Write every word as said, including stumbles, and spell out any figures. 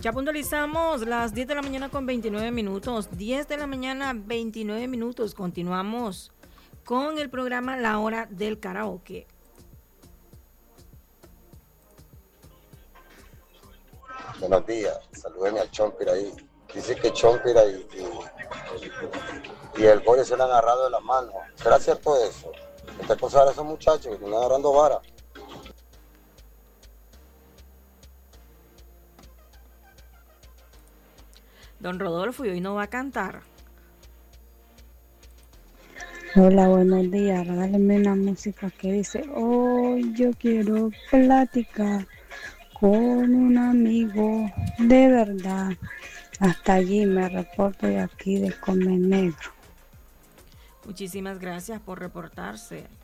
Ya puntualizamos las diez de la mañana con veintinueve minutos. diez de la mañana, veintinueve minutos. Continuamos con el programa La Hora del Karaoke. Buenos días, salúdenme al Chompir ahí. Dice que Chompir y, y, y el Goyo se le han agarrado de la mano. ¿Será cierto eso? Esta cosa de esos muchachos que están agarrando vara. Don Rodolfo, y hoy no va a cantar. Hola, buenos días. Regálame una música que dice: hoy yo quiero platicar con un amigo de verdad. Hasta allí me reporto de aquí de Come Negro. Muchísimas gracias por reportarse.